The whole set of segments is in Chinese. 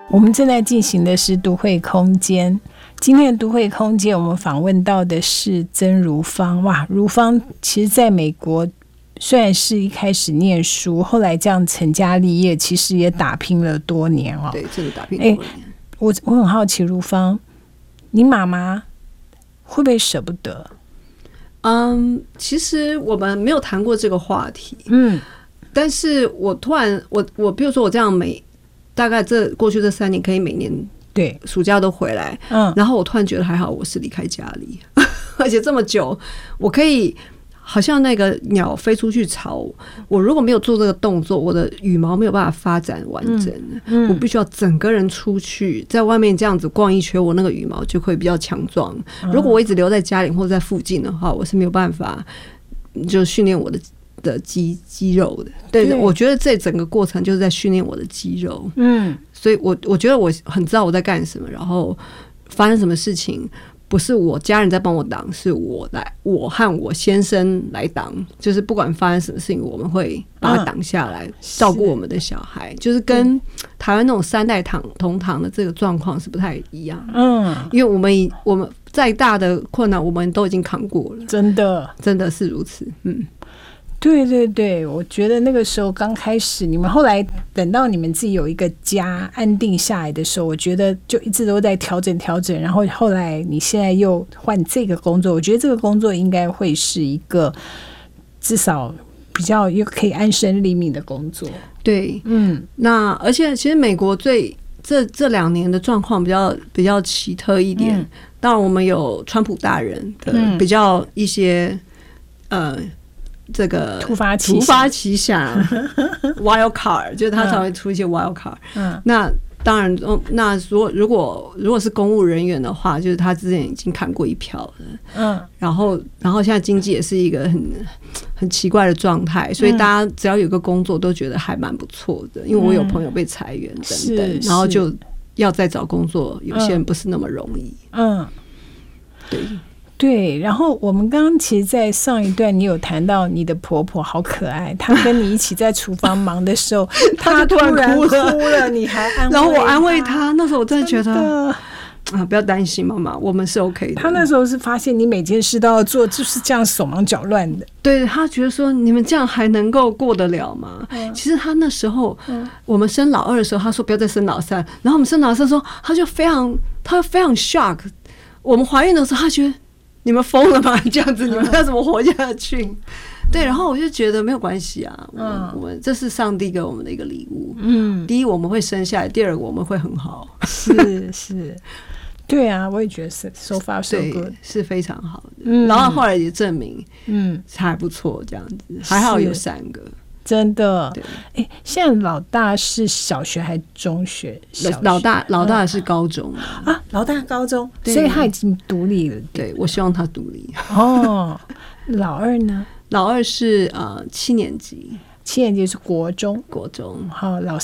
我们正在进行的是都会空间。今天的都会空间，我们访问到的是曾如芳。哇，如芳其实在美国虽然是一开始念书，后来这样成家立业，其实也打拼了多年哦。 对，真的打拼多年。 我很好奇，如芳，你妈妈会不会舍不得？ 其实我们没有谈过这个话题。但是我突然，我比如说我这样大概过去这3年，可以每年对暑假都回来，然后我突然觉得还好，我是离开家里，而且这么久，我可以好像那个鸟飞出去巢，我如果没有做这个动作，我的羽毛没有办法发展完整，我必须要整个人出去，在外面这样子逛一圈，我那个羽毛就会比较强壮。如果我一直留在家里或者在附近的话，我是没有办法就训练我的肌肉的。对，我觉得这整个过程就是在训练我的肌肉。所以我觉得我很知道我在干什么，然后发生什么事情不是我家人在帮我挡，是我和我先生来挡。就是不管发生什么事情，我们会把它挡下来，照顾我们的小孩。就是跟台湾那种3代同堂的这个状况是不太一样。因为我们再大的困难，我们都已经扛过了。真的是如此。 对对对，我觉得那个时候刚开始，你们后来等到你们自己有一个家安定下来的时候，我觉得就一直都在调整，然后后来你现在又换这个工作，我觉得这个工作应该会是一个至少比较又可以安身立命的工作。对， 那而且其实美国这2年的状况比较奇特一点。当然我们有川普大人的比较一些这个突发奇想wild card， 就是他才会出一些 wild card。那当然，那如果是公务人员的话，就是他之前已经砍过一票了。然后现在经济也是一个很奇怪的状态，所以大家只要有个工作都觉得还蛮不错的。因为我有朋友被裁员等等，然后就要再找工作，有些人不是那么容易。 对，然后我们刚刚其实在上一段你有谈到你的婆婆好可爱，她跟你一起在厨房忙的时候她突然哭了，你还安慰她。 然后我安慰她，那时候我真的觉得不要担心妈妈，我们是 OK 的。 她那时候是发现你每件事都要做，就是这样手忙脚乱的。 对，她觉得说你们这样还能够过得了吗？其实她那时候我们生老2的时候，她说不要再生老3，然后我们生老3的时候，她非常 shock。我们怀孕的时候，她觉得你们疯了吗？这样子你们要怎么活下去？对，然后我就觉得没有关系啊，我们这是上帝给我们的一个礼物。第一我们会生下来，第二我们会很好。 是，对啊，我也觉得是 so far so good， 是非常好的。然后后来也证明，还不错，这样子还好有3个。真的。现在老大是小学还是中学？老大是高中啊，老大高中，所以他已经独立了。 对，我希望他独立。 老2呢？ 老2是7年级 ，7年级是国中。好，老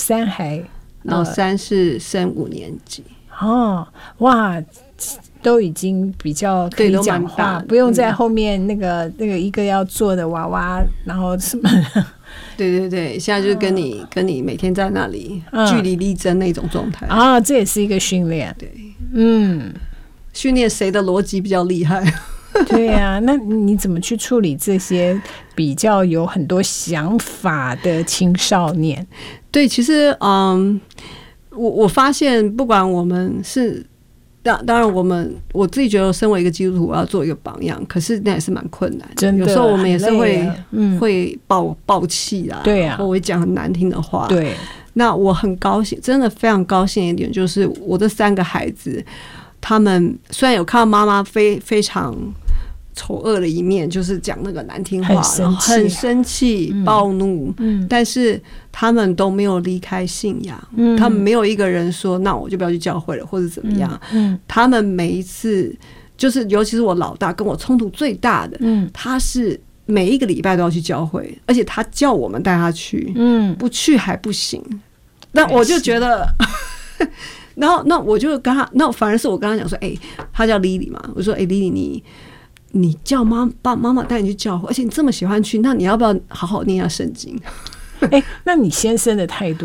3 是升5年级。 哇，都已经比较可以讲话，不用在后面那个一个要做的娃娃，然后什么。 对，现在就是跟你每天在那里据理力争那种状态这也是一个训练。 对，训练谁的逻辑比较厉害。 对啊，那你怎么去处理这些比较有很多想法的青少年？ 对，其实我发现不管我们是当然我自己觉得身为一个基督徒我要做一个榜样，可是那也是蛮困难的。真的，有时候我们也是会爆气啦，对啊，或会讲很难听的话。对，那我很高兴，真的非常高兴一点就是我这3个孩子，他们虽然有看到妈妈非常丑恶的一面，就是讲那个难听话，很生气暴怒，但是他们都没有离开信仰，他们没有一个人说那我就不要去教会了或者怎么样。他们每一次就是尤其是我老大跟我冲突最大的，他是每一个礼拜都要去教会，而且他叫我们带他去，不去还不行。那我就觉得然后那我就跟他，那反而是我跟他讲说他叫 Lily 嘛，我说Lily 你叫妈妈带你去教会，而且你这么喜欢去，那你要不要好好念一下圣经？ 那你先生的态度？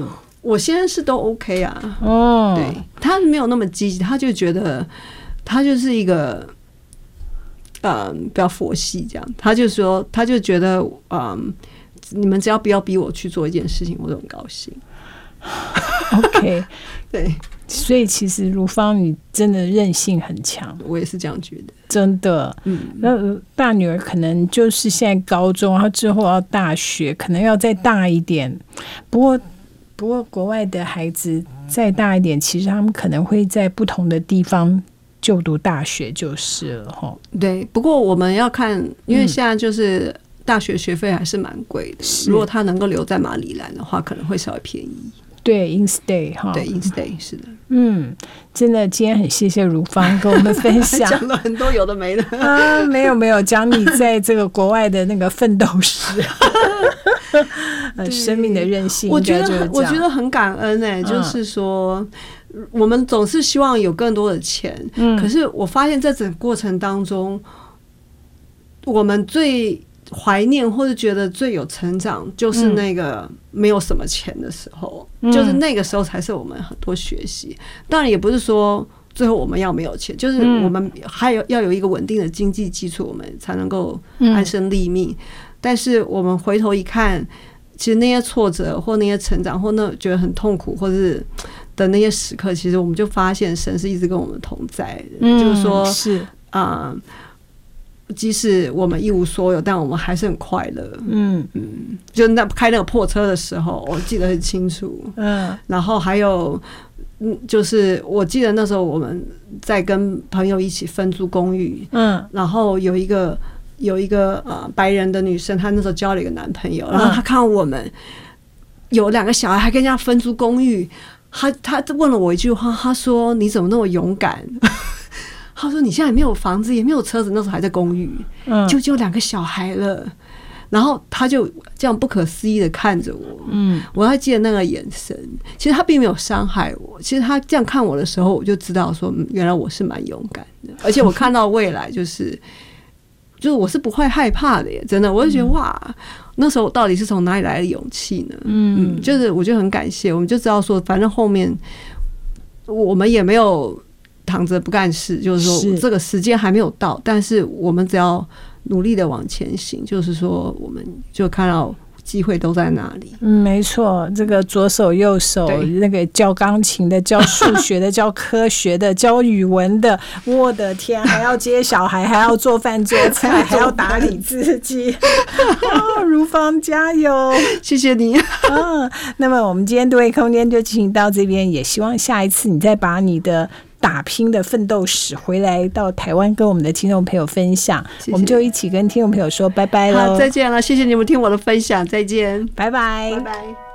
我先生是都 OK 啊，对，他没有那么积极，他就觉得他就是一个比较佛系这样，他就觉得你们只要不要逼我去做一件事情，我都很高兴。 OK， 对， 所以其实如芳你真的韧性很强， 我也是这样觉得， 真的。那大女儿可能就是现在高中，她之后要大学，可能要再大一点。不过国外的孩子再大一点，其实他们可能会在不同的地方就读大学就是了齁。 对，不过我们要看，因为现在就是大学学费还是蛮贵的，如果他能够留在马里兰的话，可能会稍微便宜。 对 ，InStay 哈， 对 ，InStay 是的。 真的，今天很谢谢如芳跟我们分享， 讲了很多有的没的啊，没有，讲你在这个国外的那个奋斗史，生命的韧性， 我觉得很感恩就是说，我们总是希望有更多的钱，可是我发现在整个过程当中，我们最怀念或者觉得最有成长，就是那个没有什么钱的时候，就是那个时候才是我们很多学习。当然也不是说最后我们要没有钱，就是我们还要有一个稳定的经济基础，我们才能够安身立命。但是我们回头一看，其实那些挫折或那些成长或那觉得很痛苦或是的那些时刻，其实我们就发现神是一直跟我们同在的，就是说是即使我们一无所有，但我们还是很快乐。就那开那个破车的时候，我记得很清楚。然后还有，就是我记得那时候我们在跟朋友一起分租公寓。然后有一个白人的女生，她那时候交了一个男朋友，然后她看到我们有2个小孩，还跟人家分租公寓，她问了我一句话，她说：“你怎么那么勇敢？”他说：“你现在也没有房子，也没有车子，那时候还在公寓，就2个小孩了。”然后他就这样不可思议的看着我，我还记得那个眼神。其实他并没有伤害我，其实他这样看我的时候，我就知道说，原来我是蛮勇敢的，而且我看到未来就是我是不会害怕的耶，真的，我就觉得哇，那时候我到底是从哪里来的勇气呢？就是我就很感谢，我们就知道说，反正后面我们也没有躺着不干事，就是说这个时间还没有到，但是我们只要努力的往前行，就是说我们就看到机会都在那里。 没错，这个左手右手，那个教钢琴的、教数学的、教科学的、教语文的，我的天，还要接小孩，还要做饭做菜，还要打理自己。如芳加油， 谢谢你。 那么我们今天多维空间就进行到这边，也希望下一次你再把你的打拼的奋斗史回来到台湾跟我们的听众朋友分享。谢谢，我们就一起跟听众朋友说拜拜喽。 好，再见了，谢谢你们听我的分享，再见， 拜拜， 拜拜。